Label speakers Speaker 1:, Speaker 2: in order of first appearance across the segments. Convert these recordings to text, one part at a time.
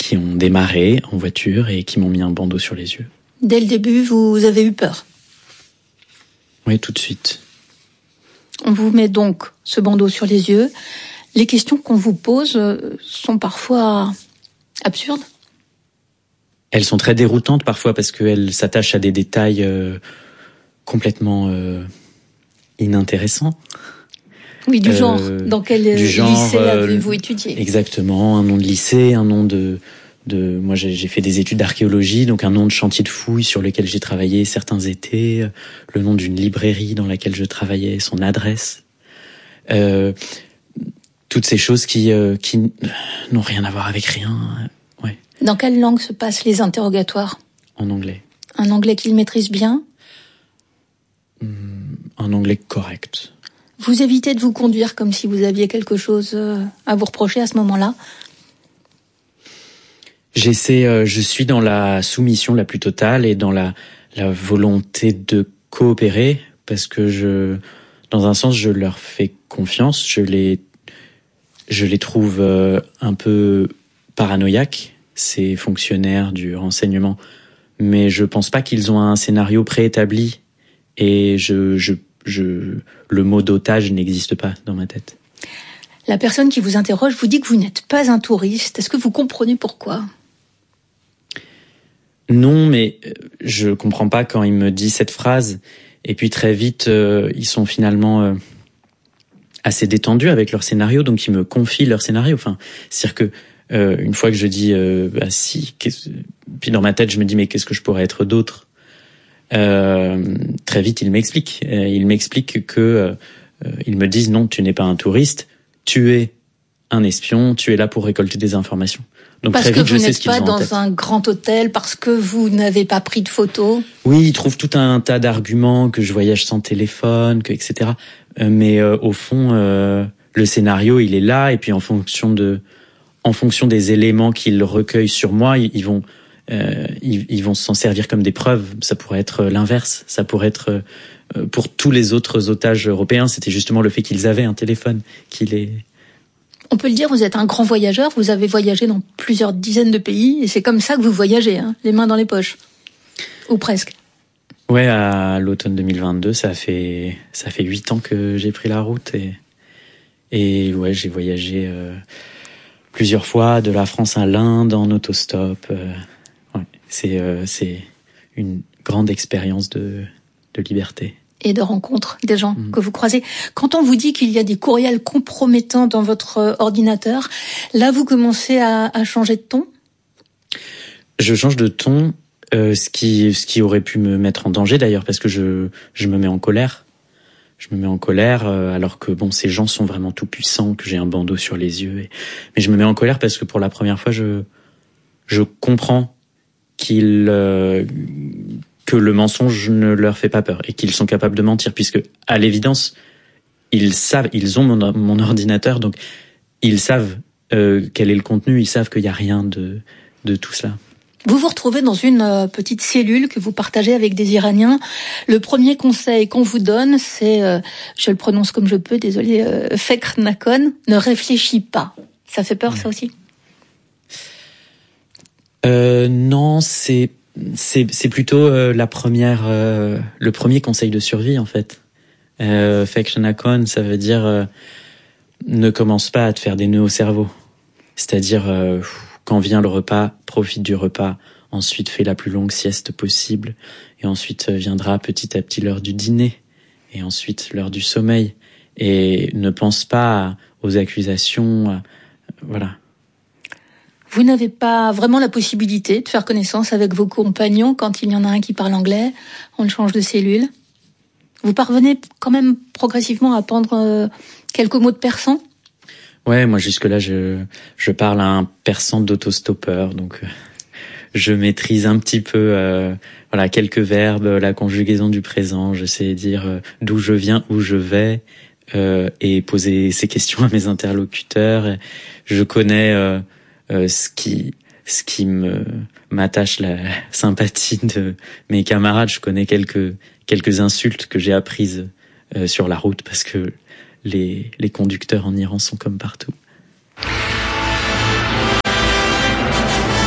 Speaker 1: qui ont démarré en voiture et qui m'ont mis un bandeau sur les yeux.
Speaker 2: Dès le début, vous avez eu peur?
Speaker 1: Oui, tout de suite.
Speaker 2: On vous met donc ce bandeau sur les yeux. Les questions qu'on vous pose sont parfois absurdes.
Speaker 1: Elles sont très déroutantes parfois parce qu'elles s'attachent à des détails complètement inintéressants.
Speaker 2: Oui, du genre. Dans quel lycée avez-vous étudié?
Speaker 1: Exactement, un nom de lycée, un nom de moi j'ai fait des études d'archéologie, donc un nom de chantier de fouilles sur lequel j'ai travaillé certains étés, le nom d'une librairie dans laquelle je travaillais, son adresse, toutes ces choses qui n'ont rien à voir avec rien. Ouais.
Speaker 2: Dans quelle langue se passent les interrogatoires?
Speaker 1: En anglais.
Speaker 2: Un anglais qu'il maîtrise bien?
Speaker 1: Un anglais correct.
Speaker 2: Vous évitez de vous conduire comme si vous aviez quelque chose à vous reprocher à ce moment-là?
Speaker 1: Je suis dans la soumission la plus totale et dans la volonté de coopérer parce que dans un sens, je leur fais confiance. Je les trouve un peu paranoïaques, ces fonctionnaires du renseignement, mais je pense pas qu'ils ont un scénario préétabli et le mot d'otage n'existe pas dans ma tête.
Speaker 2: La personne qui vous interroge vous dit que vous n'êtes pas un touriste. Est-ce que vous comprenez pourquoi?
Speaker 1: Non, mais je comprends pas quand il me dit cette phrase. Et puis très vite, ils sont finalement assez détendus avec leur scénario, donc ils me confient leur scénario. Enfin, c'est-à-dire que une fois que je dis bah si, puis dans ma tête je me dis mais qu'est-ce que je pourrais être d'autre? Très vite ils m'expliquent. Ils m'expliquent que ils me disent non, tu n'es pas un touriste, tu es un espion, tu es là pour récolter des informations. Donc
Speaker 2: parce
Speaker 1: très vite,
Speaker 2: que vous n'êtes pas dans un grand hôtel, parce que vous n'avez pas pris de photos.
Speaker 1: Oui, ils trouvent tout un tas d'arguments, que je voyage sans téléphone, etc. Mais au fond, le scénario, il est là, et puis en fonction des éléments qu'ils recueillent sur moi, ils vont s'en servir comme des preuves. Ça pourrait être l'inverse. Ça pourrait être pour tous les autres otages européens, c'était justement le fait qu'ils avaient un téléphone qui les...
Speaker 2: On peut le dire, vous êtes un grand voyageur, vous avez voyagé dans plusieurs dizaines de pays, et c'est comme ça que vous voyagez, hein, les mains dans les poches. Ou presque.
Speaker 1: Ouais, à l'automne 2022, ça fait 8 ans que j'ai pris la route, et ouais, j'ai voyagé plusieurs fois, de la France à l'Inde, en autostop. Ouais, c'est une grande expérience de liberté.
Speaker 2: Et de rencontres des gens que vous croisez. Quand on vous dit qu'il y a des courriels compromettants dans votre ordinateur, là vous commencez à changer de ton?
Speaker 1: Je change de ton, ce qui aurait pu me mettre en danger d'ailleurs, parce que je me mets en colère. Je me mets en colère alors que bon, ces gens sont vraiment tout puissants, que j'ai un bandeau sur les yeux. Mais je me mets en colère parce que pour la première fois, je comprends que le mensonge ne leur fait pas peur et qu'ils sont capables de mentir, puisque à l'évidence ils ont mon ordinateur, donc ils savent quel est le contenu, ils savent qu'il y a rien de tout cela.
Speaker 2: Vous vous retrouvez dans une petite cellule que vous partagez avec des Iraniens. Le premier conseil qu'on vous donne, c'est, je le prononce comme je peux, désolé, Fekr Nakon, ne réfléchis pas. Ça fait peur, ça aussi?
Speaker 1: Non, c'est plutôt le premier conseil de survie en fait. Fekr Nakon, ça veut dire ne commence pas à te faire des nœuds au cerveau. C'est-à-dire quand vient le repas, profite du repas, ensuite fais la plus longue sieste possible, et ensuite viendra petit à petit l'heure du dîner, et ensuite l'heure du sommeil, et ne pense pas aux accusations, voilà.
Speaker 2: Vous n'avez pas vraiment la possibilité de faire connaissance avec vos compagnons quand il y en a un qui parle anglais, on change de cellule. Vous parvenez quand même progressivement à apprendre quelques mots de persan?
Speaker 1: Ouais, moi jusque-là, je parle un persan d'autostoppeur, donc je maîtrise un petit peu voilà, quelques verbes, la conjugaison du présent, je sais dire d'où je viens, où je vais, et poser ces questions à mes interlocuteurs. Je connais ce qui m'attache la sympathie de mes camarades. Je connais quelques insultes que j'ai apprises sur la route, parce que les conducteurs en Iran sont comme partout.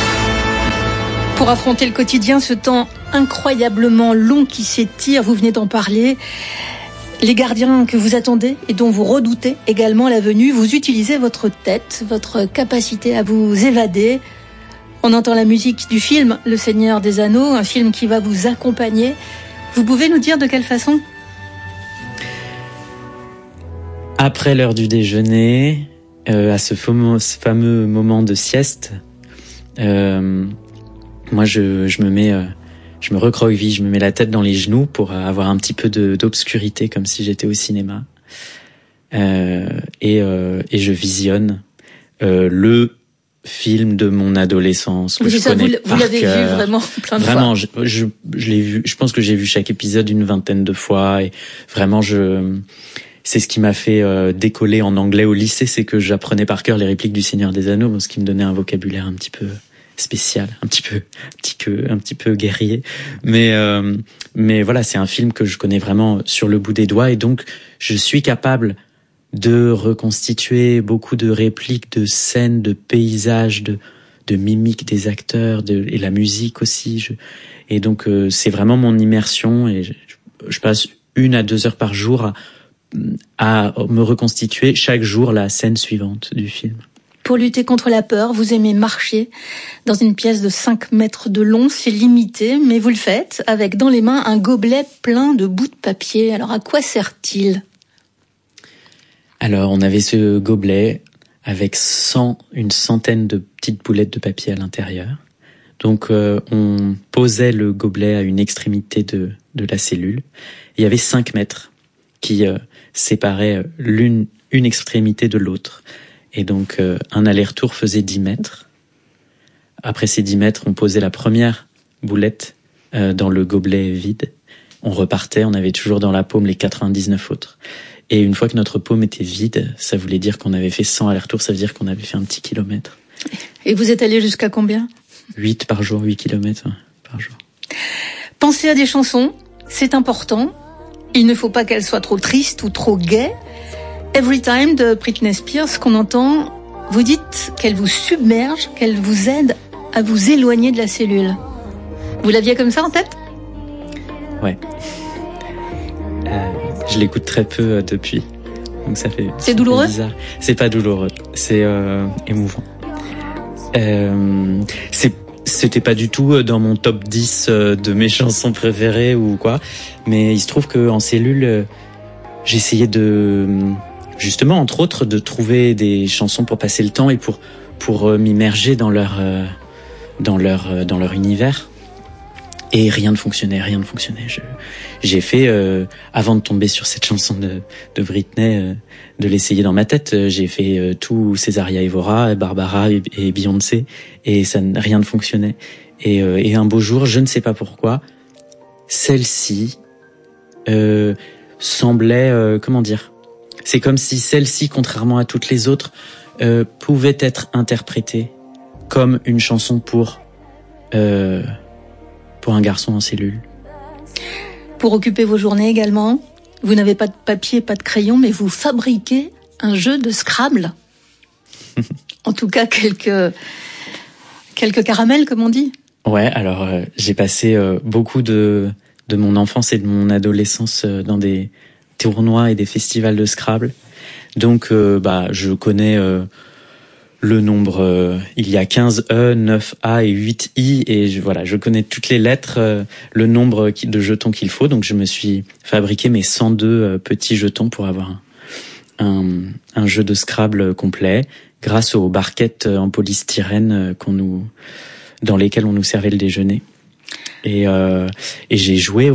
Speaker 2: Pour affronter le quotidien, ce temps incroyablement long qui s'étire, vous venez d'en parler, les gardiens que vous attendez et dont vous redoutez également la venue, vous utilisez votre tête, votre capacité à vous évader. On entend la musique du film Le Seigneur des Anneaux, un film qui va vous accompagner. Vous pouvez nous dire de quelle façon ?
Speaker 1: Après l'heure du déjeuner, à ce fameux moment de sieste, moi je me recroqueville, je me mets la tête dans les genoux pour avoir un petit peu d'obscurité, comme si j'étais au cinéma, et je visionne le film de mon adolescence que je connais par cœur.
Speaker 2: Vous l'avez vu vraiment plein de fois.
Speaker 1: Vraiment, je l'ai vu. Je pense que j'ai vu chaque épisode une vingtaine de fois, et vraiment c'est ce qui m'a fait décoller en anglais au lycée, c'est que j'apprenais par cœur les répliques du Seigneur des Anneaux, ce qui me donnait un vocabulaire un petit peu spécial, un petit peu guerrier. Mais voilà, c'est un film que je connais vraiment sur le bout des doigts, et donc je suis capable de reconstituer beaucoup de répliques, de scènes, de paysages, de mimiques des acteurs, et la musique aussi. Et donc c'est vraiment mon immersion, et je passe 1 à 2 heures par jour à me reconstituer chaque jour la scène suivante du film.
Speaker 2: Pour lutter contre la peur, vous aimez marcher dans une pièce de 5 mètres de long, c'est limité, mais vous le faites avec dans les mains un gobelet plein de bouts de papier. Alors à quoi sert-il ?
Speaker 1: Alors on avait ce gobelet avec une centaine de petites boulettes de papier à l'intérieur. Donc on posait le gobelet à une extrémité de la cellule. Il y avait 5 mètres qui séparaient une extrémité de l'autre. Et donc un aller-retour faisait 10 mètres. Après ces 10 mètres, on posait la première boulette dans le gobelet vide. On repartait, on avait toujours dans la paume les 99 autres. Et une fois que notre paume était vide, ça voulait dire qu'on avait fait 100 allers-retours, ça veut dire qu'on avait fait un petit kilomètre.
Speaker 2: Et vous êtes allé jusqu'à combien ?
Speaker 1: 8 par jour, 8 kilomètres par jour.
Speaker 2: Pensez à des chansons, c'est important. Il ne faut pas qu'elles soient trop tristes ou trop gaies. Every Time de Britney Spears, qu'on entend, vous dites qu'elle vous submerge, qu'elle vous aide à vous éloigner de la cellule. Vous l'aviez comme ça en tête ?
Speaker 1: Ouais. Je l'écoute très peu depuis, donc ça fait.
Speaker 2: C'est douloureux ?
Speaker 1: Bizarre. C'est pas douloureux, c'est émouvant. C'était pas du tout dans mon top 10 de mes chansons préférées ou quoi, mais il se trouve que en cellule, j'essayais justement, entre autres, de trouver des chansons pour passer le temps et pour m'immerger dans leur univers. Et rien ne fonctionnait. J'ai fait, avant de tomber sur cette chanson de Britney, de l'essayer dans ma tête, j'ai fait tout Césaria Évora, Barbara et Beyoncé, et rien ne fonctionnait. Et un beau jour, je ne sais pas pourquoi, celle-ci semblait, comment dire, c'est comme si celle-ci, contrairement à toutes les autres, pouvait être interprétée comme une chanson pour un garçon en cellule.
Speaker 2: Pour occuper vos journées également, vous n'avez pas de papier, pas de crayon, mais vous fabriquez un jeu de Scrabble. En tout cas, quelques caramels, comme on dit.
Speaker 1: Ouais, alors j'ai passé beaucoup de mon enfance et de mon adolescence dans des tournois et des festivals de Scrabble. Donc, je connais le nombre, il y a 15 E, 9 A et 8 I, et je connais toutes les lettres, le nombre de jetons qu'il faut, donc je me suis fabriqué mes 102 petits jetons pour avoir un jeu de Scrabble complet, grâce aux barquettes en polystyrène dans lesquelles on nous servait le déjeuner. Et j'ai joué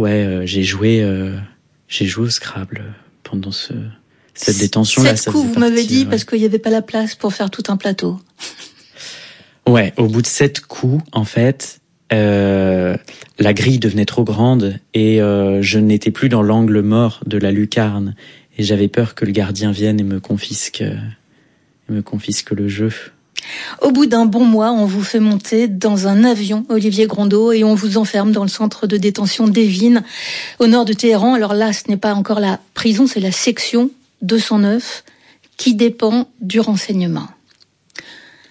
Speaker 1: au Scrabble pendant cette détention-là.
Speaker 2: 7 coups, vous m'avez dit, parce qu'il n'y avait pas la place pour faire tout un plateau.
Speaker 1: Ouais, au bout de 7 coups, en fait, la grille devenait trop grande et je n'étais plus dans l'angle mort de la lucarne. Et j'avais peur que le gardien vienne et me confisque le jeu.
Speaker 2: Au bout d'un bon mois, on vous fait monter dans un avion, Olivier Grondeau, et on vous enferme dans le centre de détention d'Evin, au nord de Téhéran. Alors là, ce n'est pas encore la prison, c'est la section 209 qui dépend du renseignement.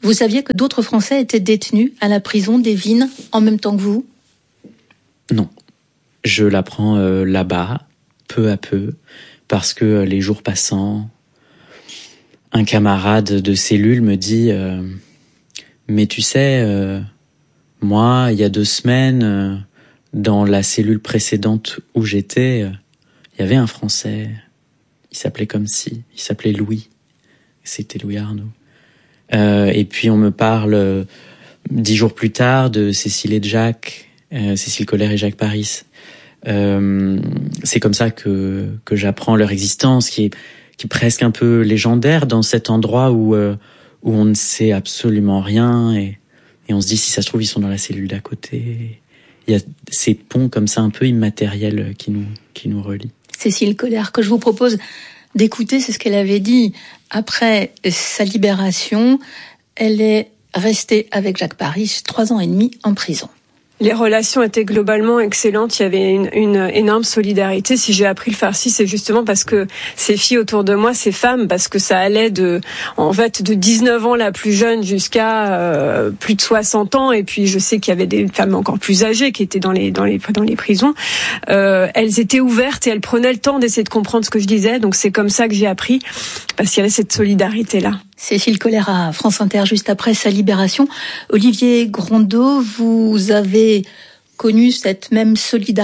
Speaker 2: Vous saviez que d'autres Français étaient détenus à la prison d'Evin en même temps que vous ?
Speaker 1: Non. Je l'apprends là-bas, peu à peu, parce que les jours passant, un camarade de cellule me dit « Mais tu sais, moi, il y a 2 semaines, dans la cellule précédente où j'étais, il y avait un Français. Il s'appelait comme si, il s'appelait Louis. C'était Louis Arnaud. Et puis on me parle 10 jours plus tard de Cécile et de Jacques, Cécile Colère et Jacques Paris. C'est comme ça que j'apprends leur existence, qui est presque un peu légendaire dans cet endroit où on ne sait absolument rien et on se dit si ça se trouve ils sont dans la cellule d'à côté. Il y a ces ponts comme ça un peu immatériels qui nous relient.
Speaker 2: Cécile Colère, que je vous propose d'écouter, c'est ce qu'elle avait dit après sa libération. Elle est restée avec Jacques Paris 3 ans et demi en prison.
Speaker 3: Les relations étaient globalement excellentes. Il y avait une énorme solidarité. Si j'ai appris le farsi, c'est justement parce que ces filles autour de moi, ces femmes, parce que ça allait de 19 ans la plus jeune jusqu'à plus de 60 ans. Et puis je sais qu'il y avait des femmes encore plus âgées qui étaient dans les prisons. Elles étaient ouvertes et elles prenaient le temps d'essayer de comprendre ce que je disais. Donc c'est comme ça que j'ai appris, parce qu'il y avait cette solidarité-là.
Speaker 2: Cécile Colère à France Inter, juste après sa libération. Olivier Grondeau, vous avez connu cette même solidarité ?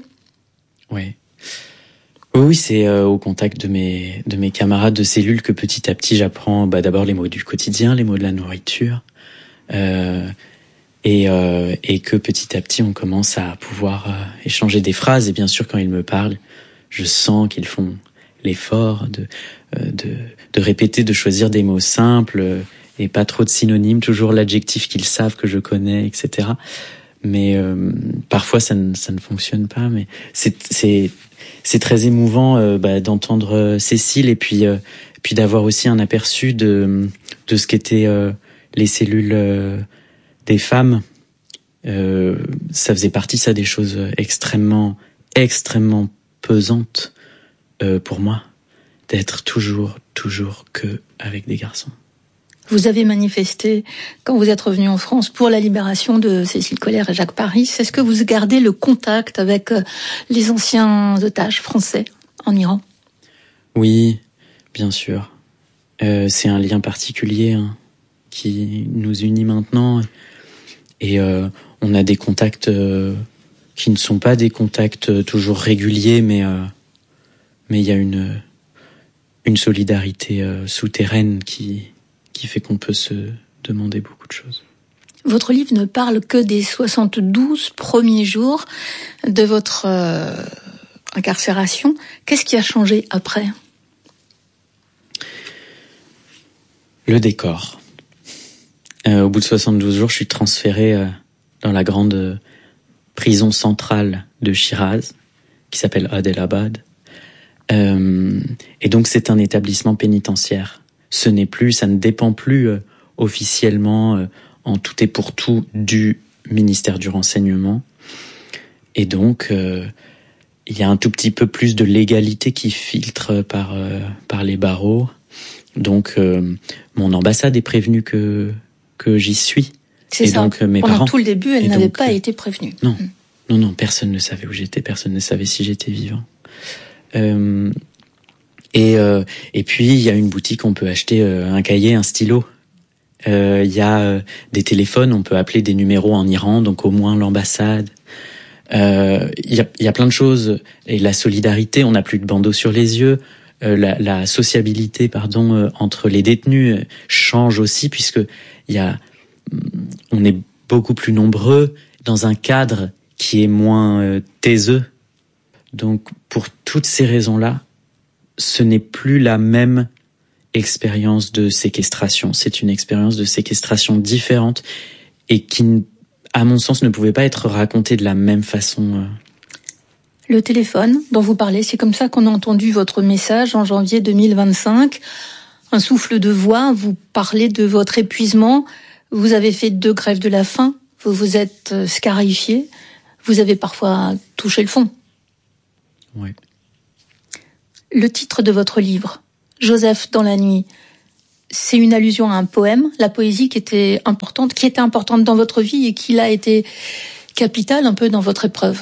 Speaker 1: Oui. Oui, c'est au contact de mes camarades de cellule que petit à petit j'apprends d'abord les mots du quotidien, les mots de la nourriture, et que petit à petit on commence à pouvoir échanger des phrases. Et bien sûr, quand ils me parlent, je sens qu'ils font l'effort de répéter, de choisir des mots simples et pas trop de synonymes, toujours l'adjectif qu'ils savent que je connais, etc. Mais parfois ça ne fonctionne pas. Mais c'est très émouvant d'entendre Cécile et puis d'avoir aussi un aperçu de ce qu'étaient les cellules des femmes. Ça faisait partie ça des choses extrêmement pesantes pour moi, d'être toujours que avec des garçons.
Speaker 2: Vous avez manifesté quand vous êtes revenu en France pour la libération de Cécile Colère et Jacques Paris. Est-ce que vous gardez le contact avec les anciens otages français en Iran ?
Speaker 1: Oui, bien sûr. C'est un lien particulier qui nous unit maintenant. Et on a des contacts qui ne sont pas des contacts toujours réguliers, mais il y a une solidarité souterraine qui fait qu'on peut se demander beaucoup de choses.
Speaker 2: Votre livre ne parle que des 72 premiers jours de votre incarcération. Qu'est-ce qui a changé après ?
Speaker 1: Le décor. Au bout de 72 jours, je suis transféré dans la grande prison centrale de Shiraz, qui s'appelle Adelabad. Et donc c'est un établissement pénitentiaire. Ça ne dépend plus officiellement en tout et pour tout du ministère du Renseignement. Et donc il y a un tout petit peu plus de légalité qui filtre par les barreaux. Donc mon ambassade est prévenue que j'y suis.
Speaker 2: C'est ça.
Speaker 1: Donc mes
Speaker 2: pendant
Speaker 1: parents,
Speaker 2: tout le début, elle n'avait pas été prévenue.
Speaker 1: Non, personne ne savait où j'étais, personne ne savait si j'étais vivant. Et puis il y a une boutique, on peut acheter un cahier, un stylo. Il y a des téléphones, on peut appeler des numéros en Iran, donc au moins l'ambassade. Il y a plein de choses. Et la solidarité, on n'a plus de bandeau sur les yeux. La sociabilité, entre les détenus change aussi, puisque on est beaucoup plus nombreux dans un cadre qui est moins taiseux. Donc pour toutes ces raisons-là, ce n'est plus la même expérience de séquestration. C'est une expérience de séquestration différente et qui, à mon sens, ne pouvait pas être racontée de la même façon.
Speaker 2: Le téléphone dont vous parlez, c'est comme ça qu'on a entendu votre message en janvier 2025. Un souffle de voix, vous parlez de votre épuisement. Vous avez fait 2 grèves de la faim, vous vous êtes scarifié, vous avez parfois touché le fond.
Speaker 1: Oui.
Speaker 2: Le titre de votre livre, Joseph dans la nuit, c'est une allusion à un poème, la poésie qui était importante dans votre vie et qui a été capitale un peu dans votre épreuve.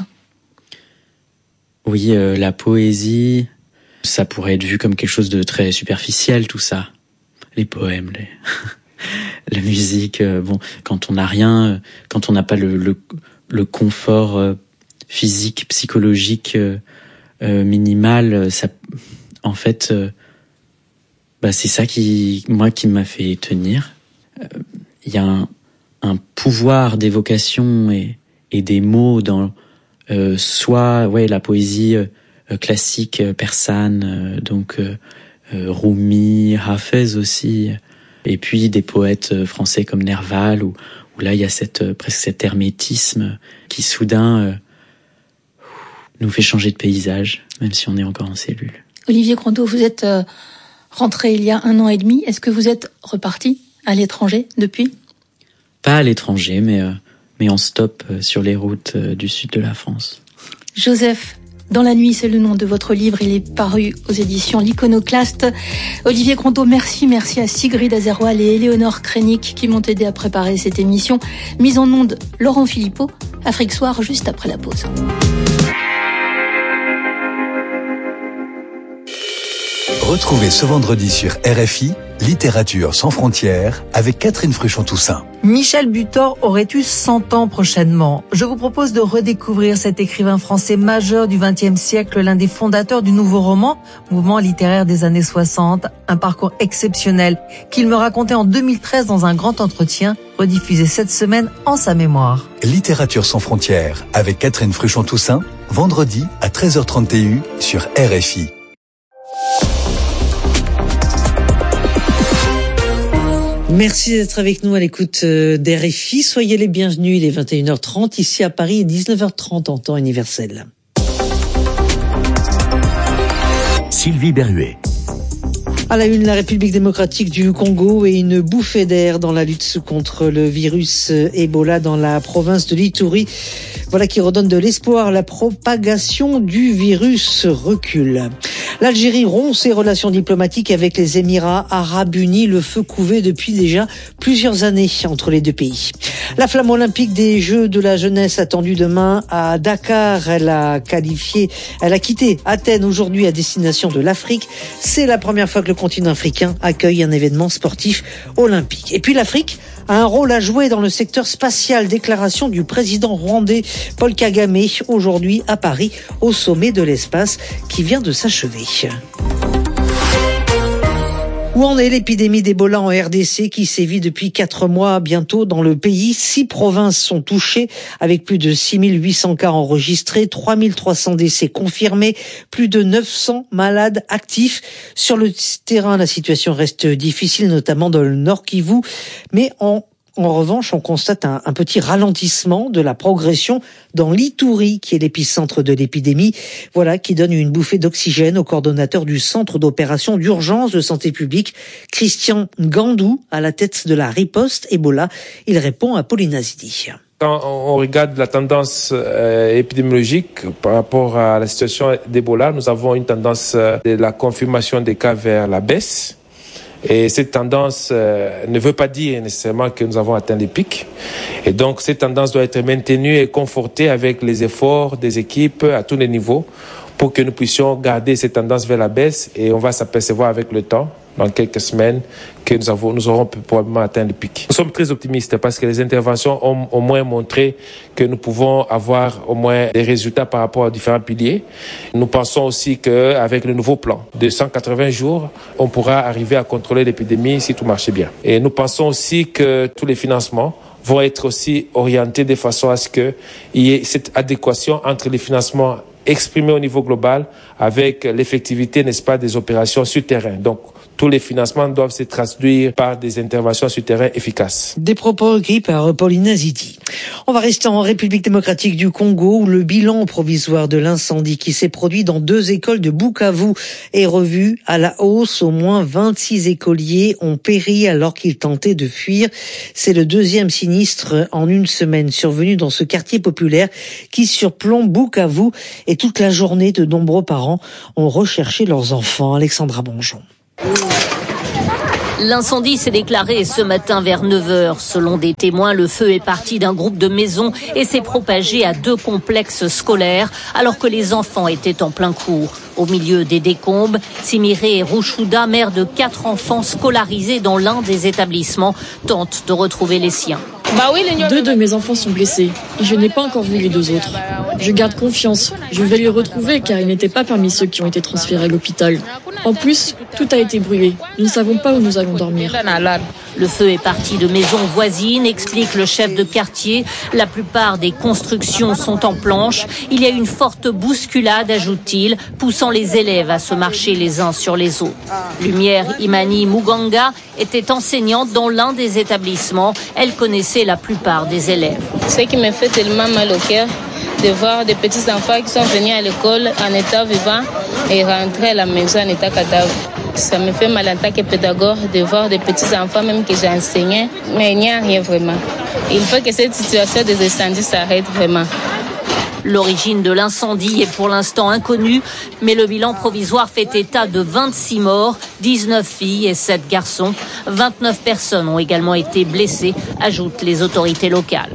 Speaker 1: Oui, la poésie, ça pourrait être vu comme quelque chose de très superficiel, tout ça. Les poèmes, la musique, bon, quand on n'a rien, quand on n'a pas le confort physique, psychologique minimal, ça, en fait, c'est ça qui m'a fait tenir. Il y a un pouvoir d'évocation et des mots dans soit la poésie classique persane, donc Rumi, Hafez aussi, et puis des poètes français comme Nerval, où là il y a presque cet hermétisme qui soudain nous fait changer de paysage, même si on est encore en cellule.
Speaker 2: Olivier Grandeau, vous êtes rentré il y a 1 an et demi. Est-ce que vous êtes reparti à l'étranger depuis ?
Speaker 1: Pas à l'étranger, mais en stop sur les routes du sud de la France.
Speaker 2: Joseph, Dans la nuit, c'est le nom de votre livre. Il est paru aux éditions L'Iconoclaste. Olivier Grandeau, merci à Sigrid Azerwal et Éléonore Krenik qui m'ont aidé à préparer cette émission. Mise en onde, Laurent Philippot. Afrique Soir, juste après la pause.
Speaker 4: Retrouvez ce vendredi sur RFI, Littérature sans frontières, avec Catherine Fruchon-Toussaint.
Speaker 5: Michel Butor aurait eu 100 ans prochainement. Je vous propose de redécouvrir cet écrivain français majeur du XXe siècle, l'un des fondateurs du nouveau roman, mouvement littéraire des années 60, un parcours exceptionnel qu'il me racontait en 2013 dans un grand entretien, rediffusé cette semaine en sa mémoire.
Speaker 4: Littérature sans frontières, avec Catherine Fruchon-Toussaint, vendredi à 13h30 TU sur RFI.
Speaker 6: Merci d'être avec nous à l'écoute d'RFI. Soyez les bienvenus, il est 21h30 ici à Paris et 19h30 en temps universel.
Speaker 4: Sylvie Berruet.
Speaker 6: À la une, la République démocratique du Congo et une bouffée d'air dans la lutte contre le virus Ebola dans la province de l'Ituri. Voilà qui redonne de l'espoir. La propagation du virus recule. L'Algérie rompt ses relations diplomatiques avec les Émirats arabes unis. Le feu couvait depuis déjà plusieurs années entre les deux pays. La flamme olympique des Jeux de la jeunesse attendue demain à Dakar. Elle a quitté Athènes aujourd'hui à destination de l'Afrique. C'est la première fois que le continent africain accueille un événement sportif olympique. Et puis l'Afrique a un rôle à jouer dans le secteur spatial. Déclaration du président rwandais Paul Kagame aujourd'hui à Paris au sommet de l'espace qui vient de s'achever. Où en est l'épidémie d'Ebola en RDC qui sévit depuis 4 mois bientôt dans le pays? 6 provinces sont touchées avec plus de 6800 cas enregistrés, 3300 décès confirmés, plus de 900 malades actifs. Sur le terrain, la situation reste difficile, notamment dans le Nord Kivu, mais en revanche, on constate un petit ralentissement de la progression dans l'Ituri, qui est l'épicentre de l'épidémie. Voilà qui donne une bouffée d'oxygène au coordonnateur du centre d'opération d'urgence de santé publique, Christian Ngandou, à la tête de la riposte Ebola. Il répond à Pauline Azidi.
Speaker 7: Quand on regarde la tendance épidémiologique par rapport à la situation d'Ebola, nous avons une tendance de la confirmation des cas vers la baisse. Et cette tendance ne veut pas dire nécessairement que nous avons atteint les pics. Et donc, cette tendance doit être maintenue et confortée avec les efforts des équipes à tous les niveaux pour que nous puissions garder cette tendance vers la baisse. Et on va s'apercevoir avec le temps, dans quelques semaines, que nous aurons probablement atteint le pic. Nous sommes très optimistes parce que les interventions ont au moins montré que nous pouvons avoir au moins des résultats par rapport aux différents piliers. Nous pensons aussi qu'avec le nouveau plan de 180 jours, on pourra arriver à contrôler l'épidémie si tout marche bien. Et nous pensons aussi que tous les financements vont être aussi orientés de façon à ce qu'il y ait cette adéquation entre les financements exprimés au niveau global avec l'effectivité, n'est-ce pas, des opérations sur terrain. Donc, tous les financements doivent se traduire par des interventions sur terrain efficaces.
Speaker 6: Des propos recueillis par Pauline Azidi. On va rester en République démocratique du Congo où le bilan provisoire de l'incendie qui s'est produit dans 2 écoles de Bukavu est revu à la hausse. Au moins 26 écoliers ont péri alors qu'ils tentaient de fuir. C'est le 2e sinistre en une semaine survenu dans ce quartier populaire qui surplombe Bukavu et toute la journée de nombreux parents ont recherché leurs enfants. Alexandra Bonjon.
Speaker 8: L'incendie s'est déclaré ce matin vers 9h. Selon des témoins, le feu est parti d'un groupe de maisons et s'est propagé à 2 complexes scolaires alors que les enfants étaient en plein cours. Au milieu des décombres, Tsimiré Rouchouda, mère de 4 enfants scolarisés dans l'un des établissements, tente de retrouver les siens.
Speaker 9: 2 de mes enfants sont blessés et je n'ai pas encore vu les 2 autres. Je garde confiance. Je vais les retrouver car ils n'étaient pas parmi ceux qui ont été transférés à l'hôpital. En plus, tout a été brûlé. Nous ne savons pas où nous allons dormir.
Speaker 8: Le feu est parti de maisons voisines, explique le chef de quartier. La plupart des constructions sont en planches. Il y a une forte bousculade, ajoute-t-il, poussant les élèves à se marcher les uns sur les autres. Lumière Imani Muganga était enseignante dans l'un des établissements. Elle connaissait la plupart des élèves.
Speaker 10: Ce qui me fait tellement mal au cœur, de voir des petits enfants qui sont venus à l'école en état vivant et rentrer à la maison en état cadavre. Ça me fait mal en tant que pédagogue de voir des petits enfants même que j'ai enseignés, mais il n'y a rien vraiment. Il faut que cette situation des incendies s'arrête vraiment.
Speaker 8: L'origine de l'incendie est pour l'instant inconnue, mais le bilan provisoire fait état de 26 morts, 19 filles et 7 garçons. 29 personnes ont également été blessées, ajoutent les autorités locales.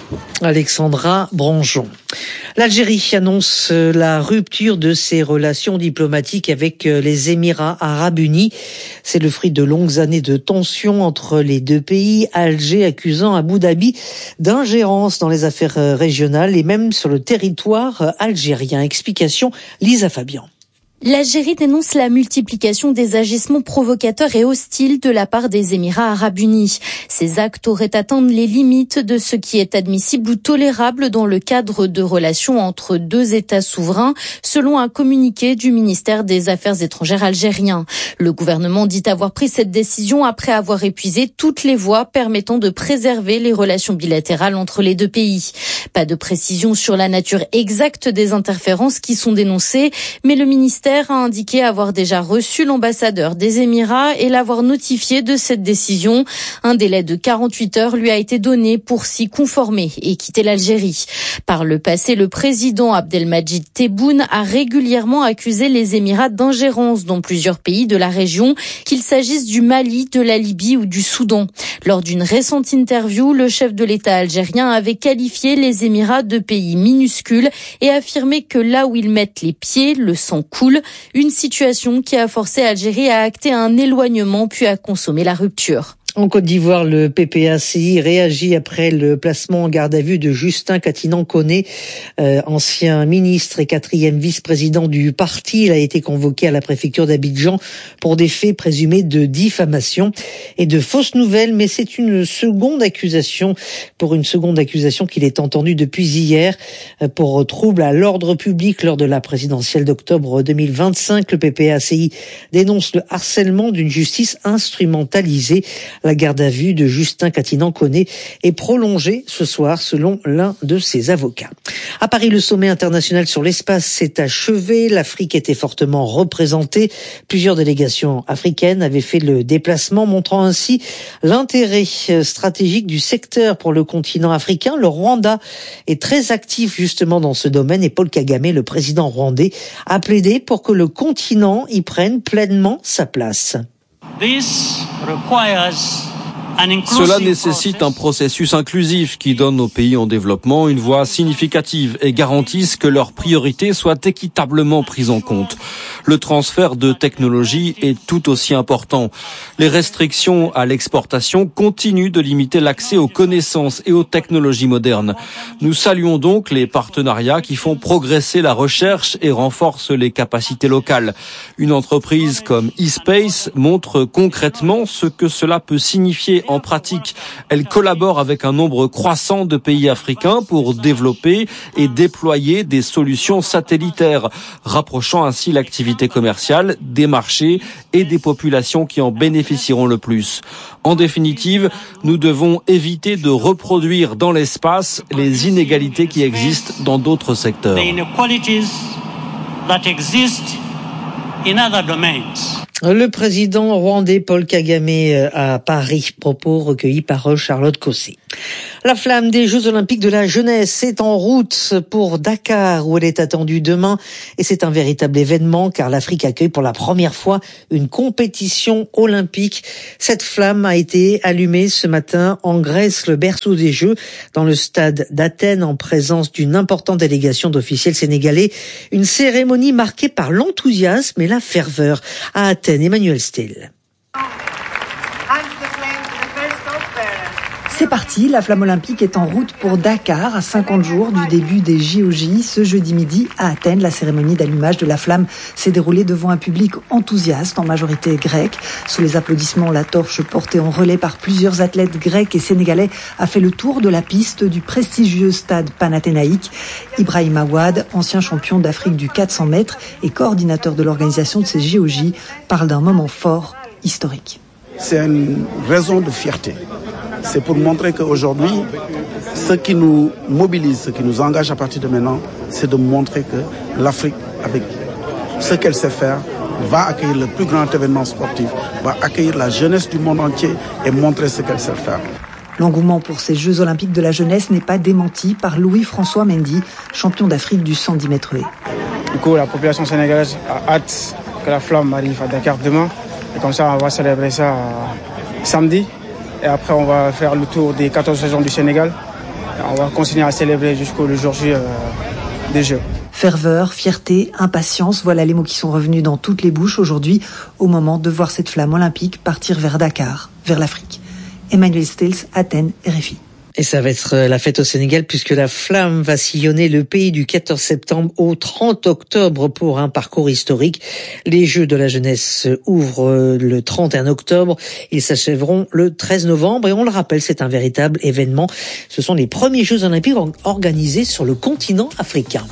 Speaker 6: Alexandra Branjon. L'Algérie annonce la rupture de ses relations diplomatiques avec les Émirats arabes unis. C'est le fruit de longues années de tensions entre les 2 pays, Alger accusant Abu Dhabi d'ingérence dans les affaires régionales et même sur le territoire algérien. Explication, Lisa Fabian.
Speaker 11: L'Algérie dénonce la multiplication des agissements provocateurs et hostiles de la part des Émirats arabes unis. Ces actes auraient atteint les limites de ce qui est admissible ou tolérable dans le cadre de relations entre 2 États souverains, selon un communiqué du ministère des Affaires étrangères algérien. Le gouvernement dit avoir pris cette décision après avoir épuisé toutes les voies permettant de préserver les relations bilatérales entre les 2 pays. Pas de précision sur la nature exacte des interférences qui sont dénoncées, mais le ministère a indiqué avoir déjà reçu l'ambassadeur des Émirats et l'avoir notifié de cette décision. Un délai de 48 heures lui a été donné pour s'y conformer et quitter l'Algérie. Par le passé, le président Abdelmadjid Tebboune a régulièrement accusé les Émirats d'ingérence dans plusieurs pays de la région, qu'il s'agisse du Mali, de la Libye ou du Soudan. Lors d'une récente interview, le chef de l'État algérien avait qualifié les Émirats de pays minuscules et affirmé que là où ils mettent les pieds, le sang coule. Une situation qui a forcé Algérie à acter un éloignement puis à consommer la rupture.
Speaker 6: En Côte d'Ivoire, le PPACI réagit après le placement en garde à vue de Justin Katinan-Koné, ancien ministre et 4e vice-président du parti. Il a été convoqué à la préfecture d'Abidjan pour des faits présumés de diffamation et de fausses nouvelles. Mais c'est une seconde accusation qu'il est entendu depuis hier pour trouble à l'ordre public lors de la présidentielle d'octobre 2025. Le PPACI dénonce le harcèlement d'une justice instrumentalisée. La garde à vue de Justin Katinan-Koné est prolongée ce soir selon l'un de ses avocats. À Paris, le sommet international sur l'espace s'est achevé. L'Afrique était fortement représentée. Plusieurs délégations africaines avaient fait le déplacement, montrant ainsi l'intérêt stratégique du secteur pour le continent africain. Le Rwanda est très actif justement dans ce domaine et Paul Kagame, le président rwandais, a plaidé pour que le continent y prenne pleinement sa place.
Speaker 12: Cela nécessite un processus inclusif qui donne aux pays en développement une voix significative et garantisse que leurs priorités soient équitablement prises en compte. Le transfert de technologie est tout aussi important. Les restrictions à l'exportation continuent de limiter l'accès aux connaissances et aux technologies modernes. Nous saluons donc les partenariats qui font progresser la recherche et renforcent les capacités locales. Une entreprise comme eSpace montre concrètement ce que cela peut signifier en pratique. Elle collabore avec un nombre croissant de pays africains pour développer et déployer des solutions satellitaires, rapprochant ainsi l'activité commerciale des marchés et des populations qui en bénéficieront le plus. En définitive, nous devons éviter de reproduire dans l'espace les inégalités qui existent dans d'autres secteurs.
Speaker 6: Le président rwandais Paul Kagame à Paris, propos recueillis par Charlotte Cossé. La flamme des Jeux Olympiques de la jeunesse est en route pour Dakar où elle est attendue demain et c'est un véritable événement car l'Afrique accueille pour la première fois une compétition olympique. Cette flamme a été allumée ce matin en Grèce, le berceau des Jeux, dans le stade d'Athènes en présence d'une importante délégation d'officiels sénégalais. Une cérémonie marquée par l'enthousiasme et la ferveur. À Athènes, Emmanuel Stel.
Speaker 13: C'est parti, la flamme olympique est en route pour Dakar, à 50 jours du début des JOJ. Ce jeudi midi, à Athènes, la cérémonie d'allumage de la flamme s'est déroulée devant un public enthousiaste, en majorité grec. Sous les applaudissements, la torche portée en relais par plusieurs athlètes grecs et sénégalais a fait le tour de la piste du prestigieux stade panathénaïque. Ibrahim Awad, ancien champion d'Afrique du 400 mètres et coordinateur de l'organisation de ces JOJ, parle d'un moment fort, historique.
Speaker 14: C'est une raison de fierté. C'est pour montrer qu'aujourd'hui, ce qui nous mobilise, ce qui nous engage à partir de maintenant, c'est de montrer que l'Afrique, avec ce qu'elle sait faire, va accueillir le plus grand événement sportif, va accueillir la jeunesse du monde entier et montrer ce qu'elle sait faire.
Speaker 13: L'engouement pour ces Jeux Olympiques de la jeunesse n'est pas démenti par Louis-François Mendy, champion d'Afrique du 110 mètres haies.
Speaker 15: Du coup, la population sénégalaise a hâte que la flamme arrive à Dakar demain. Et comme ça, on va célébrer ça samedi. Et après, on va faire le tour des 14 régions du Sénégal. Et on va continuer à célébrer jusqu'au jour J des Jeux.
Speaker 13: Ferveur, fierté, impatience, voilà les mots qui sont revenus dans toutes les bouches aujourd'hui au moment de voir cette flamme olympique partir vers Dakar, vers l'Afrique. Emmanuel Stills, Athènes, RFI.
Speaker 6: Et ça va être la fête au Sénégal puisque la flamme va sillonner le pays du 14 septembre au 30 octobre pour un parcours historique. Les Jeux de la jeunesse ouvrent le 31 octobre. Ils s'achèveront le 13 novembre et on le rappelle, c'est un véritable événement. Ce sont les premiers Jeux olympiques organisés sur le continent africain.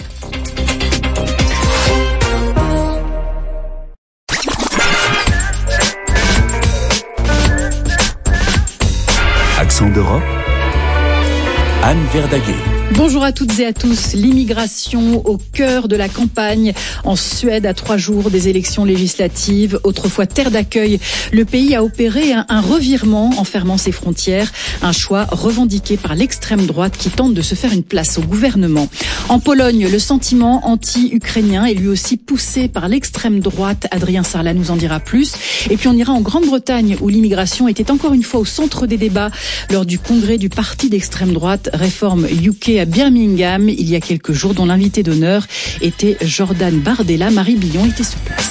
Speaker 4: Accent d'Europe. Anne Verdaguer.
Speaker 16: Bonjour à toutes et à tous. L'immigration au cœur de la campagne en Suède à 3 jours des élections législatives. Autrefois terre d'accueil, le pays a opéré un revirement en fermant ses frontières. Un choix revendiqué par l'extrême droite qui tente de se faire une place au gouvernement. En Pologne, le sentiment anti-ukrainien est lui aussi poussé par l'extrême droite. Adrien Sarlat nous en dira plus. Et puis on ira en Grande-Bretagne où l'immigration était encore une fois au centre des débats lors du congrès du parti d'extrême droite Reform UK à Birmingham il y a quelques jours, dont l'invité d'honneur était Jordan Bardella. Marie Billon était sur place.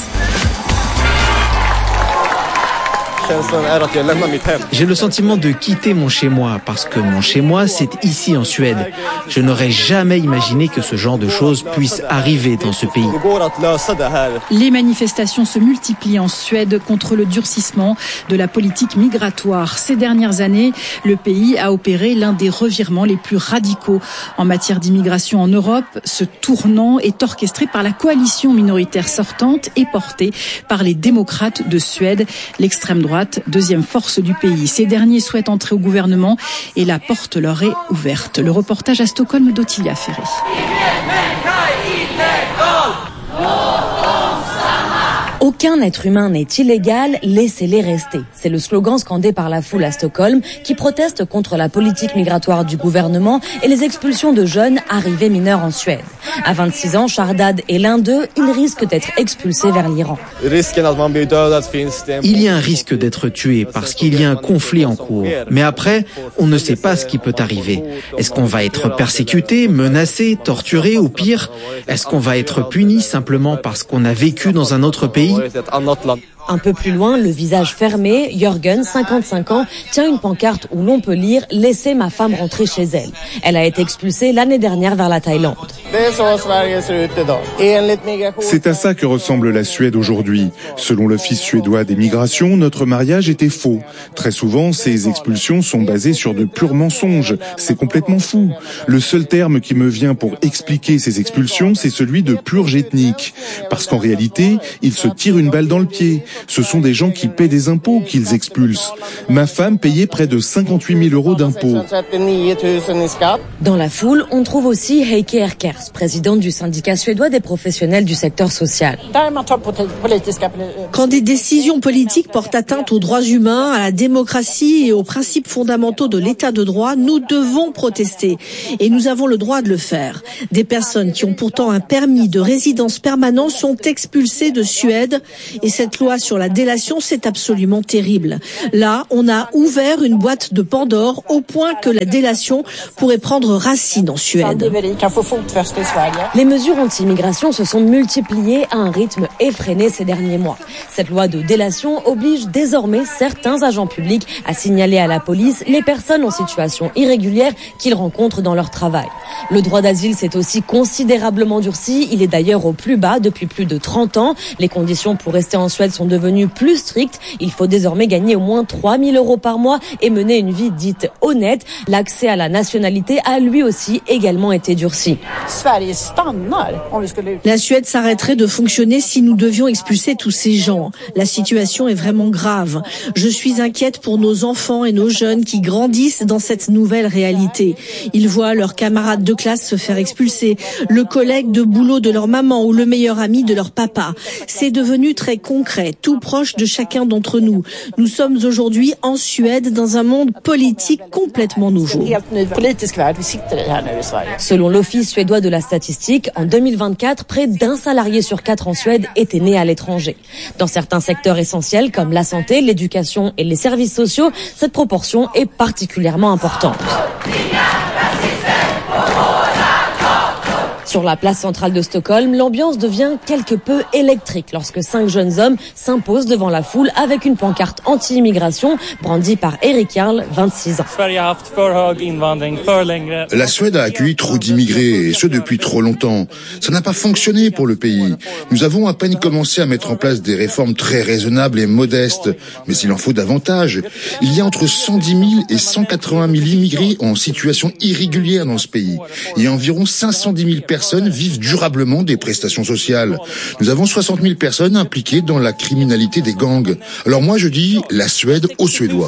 Speaker 17: J'ai le sentiment de quitter mon chez-moi parce que mon chez-moi, c'est ici en Suède. Je n'aurais jamais imaginé que ce genre de choses puisse arriver dans ce pays.
Speaker 16: Les manifestations se multiplient en Suède contre le durcissement de la politique migratoire. Ces dernières années, le pays a opéré l'un des revirements les plus radicaux en matière d'immigration en Europe. Ce tournant est orchestré par la coalition minoritaire sortante et porté par les démocrates de Suède, l'extrême droite, deuxième force du pays. Ces derniers souhaitent entrer au gouvernement et la porte leur est ouverte. Le reportage à Stockholm d'Ottilia Ferry.
Speaker 18: Aucun être humain n'est illégal, laissez-les rester. C'est le slogan scandé par la foule à Stockholm qui proteste contre la politique migratoire du gouvernement et les expulsions de jeunes arrivés mineurs en Suède. À 26 ans, Shardad est l'un d'eux, il risque d'être expulsé vers l'Iran.
Speaker 17: Il y a un risque d'être tué parce qu'il y a un conflit en cours. Mais après, on ne sait pas ce qui peut arriver. Est-ce qu'on va être persécuté, menacé, torturé ou pire? Est-ce qu'on va être puni simplement parce qu'on a vécu dans un autre pays?
Speaker 18: Un peu plus loin, le visage fermé, Jørgen, 55 ans, tient une pancarte où l'on peut lire « Laissez ma femme rentrer chez elle ». Elle a été expulsée l'année dernière vers la Thaïlande.
Speaker 19: C'est à ça que ressemble la Suède aujourd'hui. Selon l'Office suédois des migrations, notre mariage était faux. Très souvent, ces expulsions sont basées sur de purs mensonges. C'est complètement fou. Le seul terme qui me vient pour expliquer ces expulsions, c'est celui de purge ethnique. Parce qu'en réalité, ils se tirent une balle dans le pied. Ce sont des gens qui paient des impôts qu'ils expulsent. Ma femme payait près de 58 000 € d'impôts.
Speaker 18: Dans la foule, on trouve aussi Heike Erkers, présidente du syndicat suédois des professionnels du secteur social.
Speaker 20: Quand des décisions politiques portent atteinte aux droits humains, à la démocratie et aux principes fondamentaux de l'état de droit, nous devons protester. Et nous avons le droit de le faire. Des personnes qui ont pourtant un permis de résidence permanent sont expulsées de Suède. Et cette loi sur la délation, c'est absolument terrible. Là, on a ouvert une boîte de Pandore au point que la délation pourrait prendre racine en Suède.
Speaker 18: Les mesures anti-immigration se sont multipliées à un rythme effréné ces derniers mois. Cette loi de délation oblige désormais certains agents publics à signaler à la police les personnes en situation irrégulière qu'ils rencontrent dans leur travail. Le droit d'asile s'est aussi considérablement durci. Il est d'ailleurs au plus bas depuis plus de 30 ans. Les conditions pour rester en Suède sont devenues plus strictes. Il faut désormais gagner au moins 3 000 € par mois et mener une vie dite honnête. L'accès à la nationalité a lui aussi également été durci.
Speaker 20: La Suède s'arrêterait de fonctionner si nous devions expulser tous ces gens. La situation est vraiment grave. Je suis inquiète pour nos enfants et nos jeunes qui grandissent dans cette nouvelle réalité. Ils voient leurs camarades de classe se faire expulser, le collègue de boulot de leur maman ou le meilleur ami de leur papa. C'est devenu très concret, tout proche de chacun d'entre nous. Nous sommes aujourd'hui en Suède dans un monde politique complètement nouveau.
Speaker 18: Selon l'Office suédois de la statistique, en 2024, près d'un salarié sur 4 en Suède était né à l'étranger. Dans certains secteurs essentiels comme la santé, l'éducation et les services sociaux, cette proportion est particulièrement importante. Sur la place centrale de Stockholm, l'ambiance devient quelque peu électrique lorsque 5 jeunes hommes s'imposent devant la foule avec une pancarte anti-immigration brandie par Erik Jarl, 26 ans.
Speaker 21: La Suède a accueilli trop d'immigrés, et ce depuis trop longtemps. Ça n'a pas fonctionné pour le pays. Nous avons à peine commencé à mettre en place des réformes très raisonnables et modestes, mais il en faut davantage. Il y a entre 110 000 et 180 000 immigrés en situation irrégulière dans ce pays, et environ 510 000 personnes vivent durablement des prestations sociales. Nous avons 60 000 personnes impliquées dans la criminalité des gangs. Alors moi je dis la Suède aux Suédois.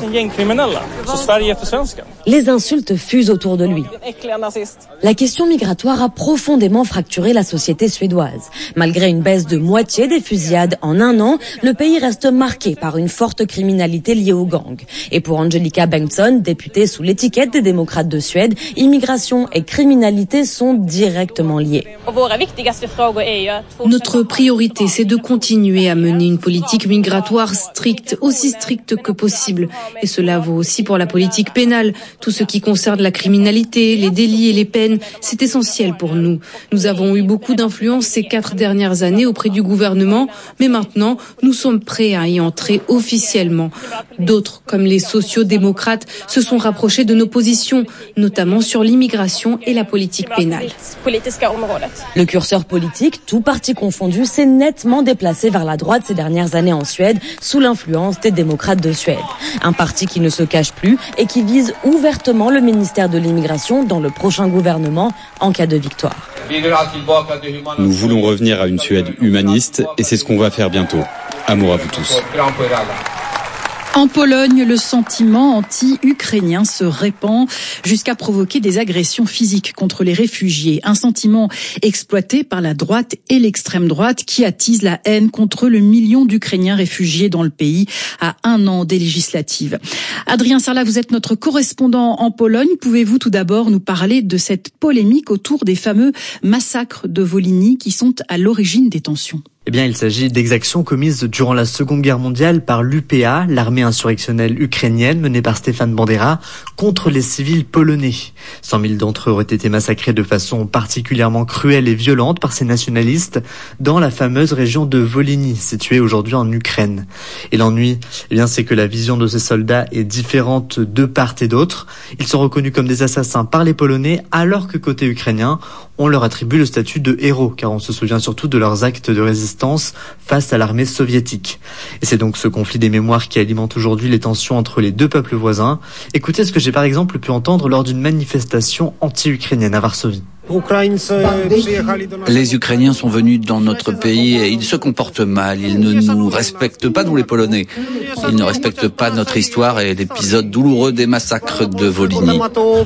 Speaker 18: Les insultes fusent autour de lui. La question migratoire a profondément fracturé la société suédoise. Malgré une baisse de moitié des fusillades en un an, le pays reste marqué par une forte criminalité liée aux gangs. Et pour Angelica Bengtsson, députée sous l'étiquette des démocrates de Suède, immigration et criminalité sont directement liées.
Speaker 22: Notre priorité, c'est de continuer à mener une politique migratoire stricte, aussi stricte que possible. Et cela vaut aussi pour la politique pénale. Tout ce qui concerne la criminalité, les délits et les peines, c'est essentiel pour nous. Nous avons eu beaucoup d'influence ces 4 dernières années auprès du gouvernement, mais maintenant, nous sommes prêts à y entrer officiellement. D'autres, comme les sociaux-démocrates, se sont rapprochés de nos positions, notamment sur l'immigration et la politique pénale.
Speaker 18: Le curseur politique, tout parti confondu, s'est nettement déplacé vers la droite ces dernières années en Suède, sous l'influence des démocrates de Suède. Un parti qui ne se cache plus et qui vise ouvertement le ministère de l'immigration dans le prochain gouvernement en cas de victoire.
Speaker 23: Nous voulons revenir à une Suède humaniste et c'est ce qu'on va faire bientôt. Amour à vous tous.
Speaker 16: En Pologne, le sentiment anti-ukrainien se répand jusqu'à provoquer des agressions physiques contre les réfugiés. Un sentiment exploité par la droite et l'extrême droite qui attise la haine contre le million d'Ukrainiens réfugiés dans le pays à 1 an des législatives. Adrien Sarlat, vous êtes notre correspondant en Pologne. Pouvez-vous tout d'abord nous parler de cette polémique autour des fameux massacres de Wolynie qui sont à l'origine des tensions ?
Speaker 24: Eh bien, il s'agit d'exactions commises durant la Seconde Guerre mondiale par l'UPA, l'armée insurrectionnelle ukrainienne menée par Stefan Bandera, contre les civils polonais. 100 000 d'entre eux auraient été massacrés de façon particulièrement cruelle et violente par ces nationalistes dans la fameuse région de Wolynie, située aujourd'hui en Ukraine. Et l'ennui, eh bien, c'est que la vision de ces soldats est différente de part et d'autre. Ils sont reconnus comme des assassins par les Polonais, alors que côté ukrainien, on leur attribue le statut de héros, car on se souvient surtout de leurs actes de résistance face à l'armée soviétique. Et c'est donc ce conflit des mémoires qui alimente aujourd'hui les tensions entre les deux peuples voisins. Écoutez ce que j'ai par exemple pu entendre lors d'une manifestation anti-ukrainienne à Varsovie.
Speaker 1: Les Ukrainiens sont venus dans notre pays et ils se comportent mal. Ils ne nous respectent pas, nous les Polonais. Ils ne respectent pas notre histoire et l'épisode douloureux des massacres de Volhynie.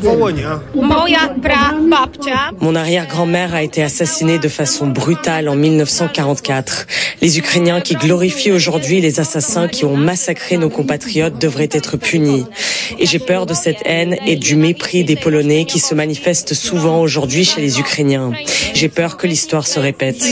Speaker 2: Mon arrière-grand-mère a été assassinée de façon brutale en 1944. Les Ukrainiens qui glorifient aujourd'hui les assassins qui ont massacré nos compatriotes devraient être punis. Et j'ai peur de cette haine et du mépris des Polonais qui se manifestent souvent aujourd'hui chez les Ukrainiens. J'ai peur que l'histoire se répète.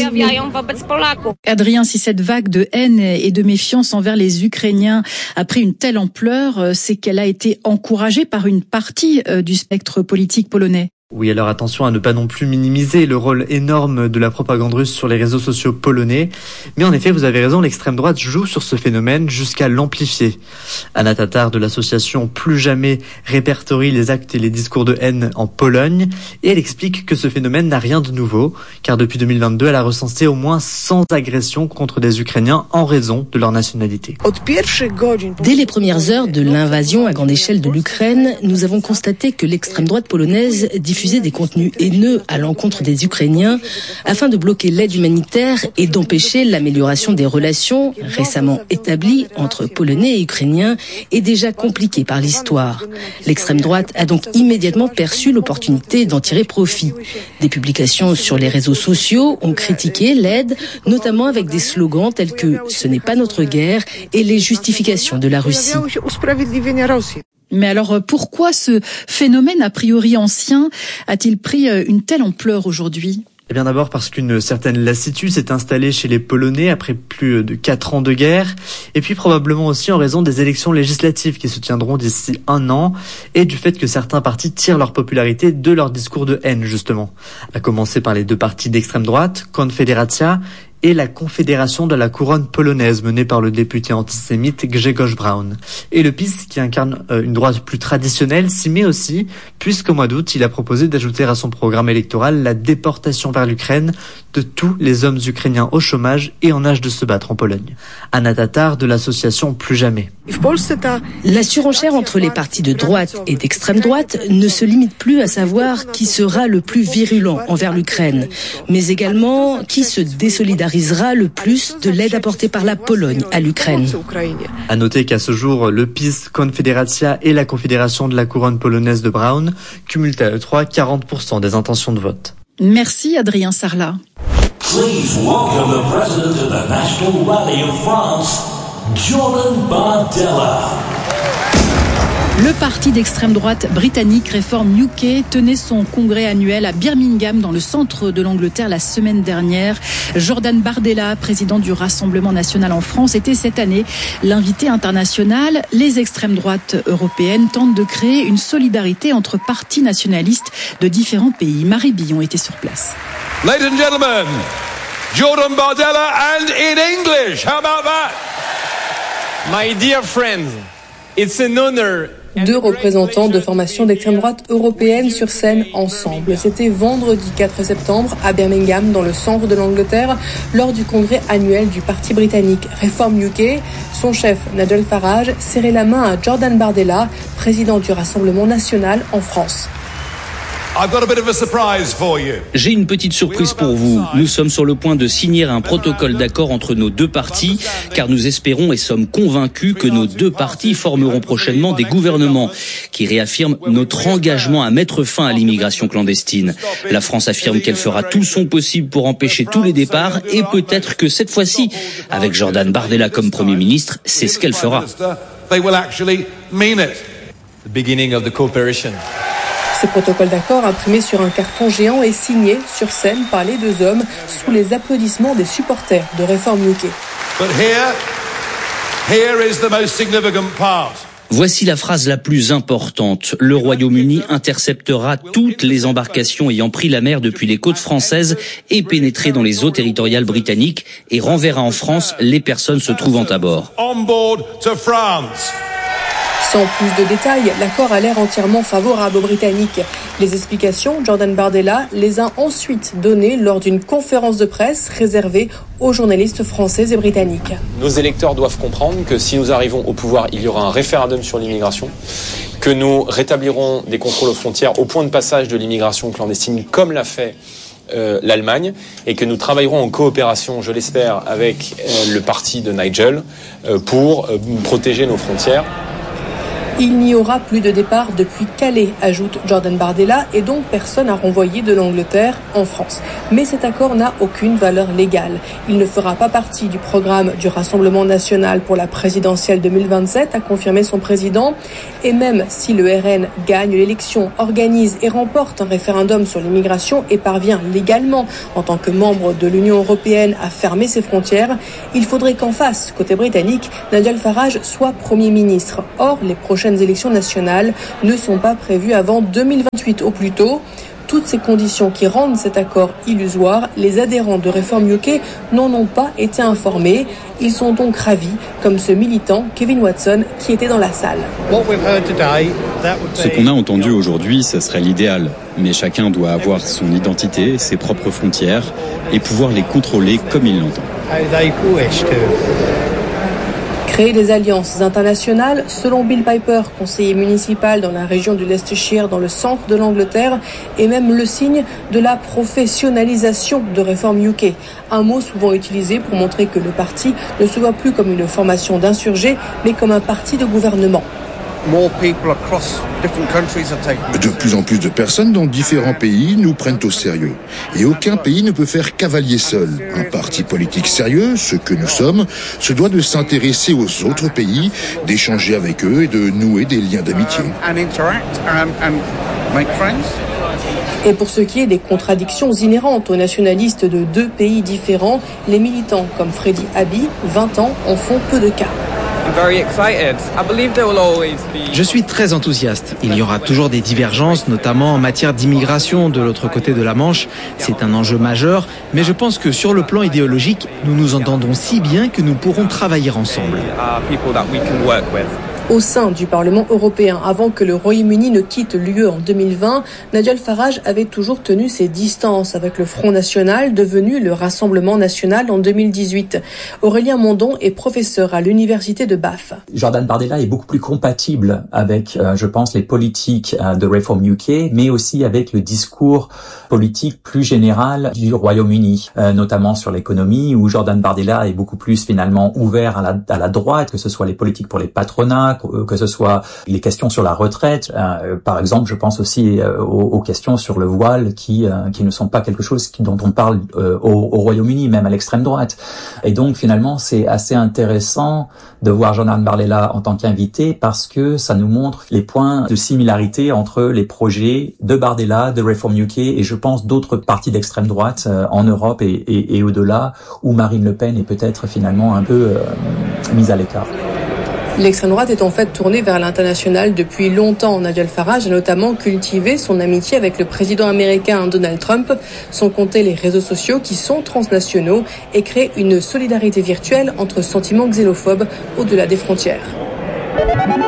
Speaker 16: Adrien, si cette vague de haine et de méfiance envers les Ukrainiens a pris une telle ampleur, c'est qu'elle a été encouragée par une partie du spectre politique polonais.
Speaker 24: Oui, alors attention à ne pas non plus minimiser le rôle énorme de la propagande russe sur les réseaux sociaux polonais. Mais en effet, vous avez raison, l'extrême droite joue sur ce phénomène jusqu'à l'amplifier. Anna Tatar de l'association Plus Jamais répertorie les actes et les discours de haine en Pologne. Et elle explique que ce phénomène n'a rien de nouveau, car depuis 2022, elle a recensé au moins 100 agressions contre des Ukrainiens en raison de leur nationalité.
Speaker 3: Dès les premières heures de l'invasion à grande échelle de l'Ukraine, nous avons constaté que l'extrême droite polonaise diffusait des contenus haineux à l'encontre des Ukrainiens afin de bloquer l'aide humanitaire et d'empêcher l'amélioration des relations récemment établies entre Polonais et Ukrainiens et déjà compliquées par l'histoire. L'extrême droite a donc immédiatement perçu l'opportunité d'en tirer profit. Des publications sur les réseaux sociaux ont critiqué l'aide, notamment avec des slogans tels que « Ce n'est pas notre guerre » et les justifications de la Russie.
Speaker 16: Mais alors, pourquoi ce phénomène a priori ancien a-t-il pris une telle ampleur aujourd'hui ?
Speaker 24: Eh bien d'abord parce qu'une certaine lassitude s'est installée chez les Polonais après plus de 4 ans de guerre, et puis probablement aussi en raison des élections législatives qui se tiendront d'ici 1 an, et du fait que certains partis tirent leur popularité de leur discours de haine justement. À commencer par les 2 partis d'extrême droite, Konfederacja et la Confédération de la couronne polonaise menée par le député antisémite Grzegorz Braun. Et le PiS, qui incarne une droite plus traditionnelle, s'y met aussi, puisqu'au mois d'août, il a proposé d'ajouter à son programme électoral la déportation vers l'Ukraine de tous les hommes ukrainiens au chômage et en âge de se battre en Pologne. Anna Tatar de l'association Plus Jamais.
Speaker 3: La surenchère entre les partis de droite et d'extrême droite ne se limite plus à savoir qui sera le plus virulent envers l'Ukraine, mais également qui se désolidarisera le plus de l'aide apportée par la Pologne à l'Ukraine.
Speaker 24: À noter qu'à ce jour, le PiS, Konfederacja et la Confédération de la couronne polonaise de Braun cumulent à eux 40% des intentions de vote.
Speaker 16: Merci Adrien Sarlat.
Speaker 5: Please welcome the president of the National Rally of France, Jordan Bardella.
Speaker 16: Le parti d'extrême droite britannique Reform UK tenait son congrès annuel à Birmingham dans le centre de l'Angleterre la semaine dernière. Jordan Bardella, président du Rassemblement national en France, était cette année l'invité international. Les extrêmes droites européennes tentent de créer une solidarité entre partis nationalistes de différents pays. Marie Billon était sur place.
Speaker 25: Ladies and gentlemen, Jordan Bardella and in English. How about that?
Speaker 26: My dear friends, it's an honor.
Speaker 27: 2 représentants de formations d'extrême droite européennes sur scène ensemble. C'était vendredi 4 septembre à Birmingham, dans le centre de l'Angleterre, lors du congrès annuel du parti britannique Reform UK. Son chef, Nigel Farage, serrait la main à Jordan Bardella, président du Rassemblement national en France.
Speaker 28: J'ai une petite surprise pour vous. Nous sommes sur le point de signer un protocole d'accord entre nos 2 partis, car nous espérons et sommes convaincus que nos 2 partis formeront prochainement des gouvernements qui réaffirment notre engagement à mettre fin à l'immigration clandestine. La France affirme qu'elle fera tout son possible pour empêcher tous les départs, et peut-être que cette fois-ci, avec Jordan Bardella comme Premier ministre, c'est ce qu'elle fera.
Speaker 27: Ce protocole d'accord, imprimé sur un carton géant, est signé sur scène par les 2 hommes sous les applaudissements des supporters de Reform UK.
Speaker 28: Voici la phrase la plus importante. Le Royaume-Uni interceptera toutes les embarcations ayant pris la mer depuis les côtes françaises et pénétré dans les eaux territoriales britanniques et renverra en France les personnes se trouvant à bord.
Speaker 27: Sans plus de détails, l'accord a l'air entièrement favorable aux Britanniques. Les explications, Jordan Bardella les a ensuite données lors d'une conférence de presse réservée aux journalistes français et britanniques.
Speaker 7: Nos électeurs doivent comprendre que si nous arrivons au pouvoir, il y aura un référendum sur l'immigration, que nous rétablirons des contrôles aux frontières au point de passage de l'immigration clandestine comme l'a fait l'Allemagne, et que nous travaillerons en coopération, je l'espère, avec le parti de Nigel pour protéger nos frontières.
Speaker 27: Il n'y aura plus de départ depuis Calais, ajoute Jordan Bardella, et donc personne à renvoyer de l'Angleterre en France. Mais cet accord n'a aucune valeur légale. Il ne fera pas partie du programme du Rassemblement national pour la présidentielle 2027, a confirmé son président. Et même si le RN gagne l'élection, organise et remporte un référendum sur l'immigration et parvient légalement, en tant que membre de l'Union européenne, à fermer ses frontières, il faudrait qu'en face, côté britannique, Nigel Farage soit Premier ministre. Or, les prochaines élections nationales ne sont pas prévues avant 2028 au plus tôt. Toutes ces conditions qui rendent cet accord illusoire, les adhérents de Reform UK n'en ont pas été informés. Ils sont donc ravis, comme ce militant Kevin Watson qui était dans la salle.
Speaker 23: Ce qu'on a entendu aujourd'hui, ce serait l'idéal. Mais chacun doit avoir son identité, ses propres frontières et pouvoir les contrôler comme il l'entend.
Speaker 27: Créer des alliances internationales, selon Bill Piper, conseiller municipal dans la région du Leicestershire, dans le centre de l'Angleterre, est même le signe de la professionnalisation de Reform UK. Un mot souvent utilisé pour montrer que le parti ne se voit plus comme une formation d'insurgés, mais comme un parti de gouvernement.
Speaker 21: De plus en plus de personnes dans différents pays nous prennent au sérieux. Et aucun pays ne peut faire cavalier seul. Un parti politique sérieux, ce que nous sommes, se doit de s'intéresser aux autres pays, d'échanger avec eux et de nouer des liens d'amitié.
Speaker 27: Et pour ce qui est des contradictions inhérentes aux nationalistes de deux pays différents, les militants comme Freddie Abbey, 20 ans, en font peu de cas.
Speaker 17: Je suis très enthousiaste. Il y aura toujours des divergences, notamment en matière d'immigration de l'autre côté de la Manche. C'est un enjeu majeur, mais je pense que sur le plan idéologique, nous nous entendons si bien que nous pourrons travailler ensemble.
Speaker 27: Au sein du Parlement européen, avant que le Royaume-Uni ne quitte l'UE en 2020, Nigel Farage avait toujours tenu ses distances avec le Front National, devenu le Rassemblement National en 2018. Aurélien Mondon est professeur à l'université de Bath.
Speaker 8: Jordan Bardella est beaucoup plus compatible avec, je pense, les politiques de Reform UK, mais aussi avec le discours politique plus général du Royaume-Uni, notamment sur l'économie, où Jordan Bardella est beaucoup plus finalement ouvert à la droite, que ce soit les politiques pour les patronats, que ce soit les questions sur la retraite, par exemple, je pense aussi aux questions sur le voile qui ne sont pas quelque chose dont on parle au Royaume-Uni, même à l'extrême droite. Et donc finalement, c'est assez intéressant de voir Jordan Bardella en tant qu'invité parce que ça nous montre les points de similarité entre les projets de Bardella, de Reform UK et je pense d'autres partis d'extrême droite en Europe et au-delà, où Marine Le Pen est peut-être finalement un peu mise à l'écart.
Speaker 27: L'extrême droite est en fait tournée vers l'international depuis longtemps. Nigel Farage a notamment cultivé son amitié avec le président américain Donald Trump, sans compter les réseaux sociaux qui sont transnationaux et créent une solidarité virtuelle entre sentiments xénophobes au-delà des frontières.